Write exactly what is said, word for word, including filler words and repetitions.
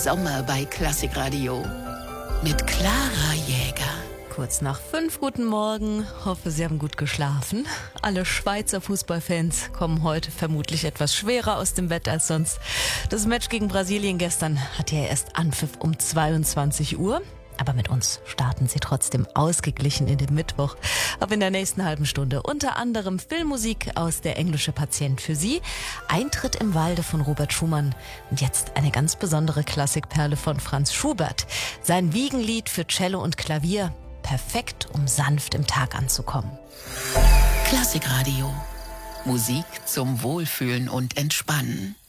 Sommer bei Klassikradio mit Clara Jäger. Kurz nach fünf, guten Morgen. Hoffe, Sie haben gut geschlafen. Alle Schweizer Fußballfans kommen heute vermutlich etwas schwerer aus dem Bett als sonst. Das Match gegen Brasilien gestern hatte ja erst Anpfiff um zweiundzwanzig Uhr. Aber mit uns starten Sie trotzdem ausgeglichen in den Mittwoch. Ab in der nächsten halben Stunde unter anderem Filmmusik aus Der englische Patient für Sie, Eintritt im Walde von Robert Schumann und jetzt eine ganz besondere Klassikperle von Franz Schubert. Sein Wiegenlied für Cello und Klavier, perfekt, um sanft im Tag anzukommen. Klassikradio. Musik zum Wohlfühlen und Entspannen.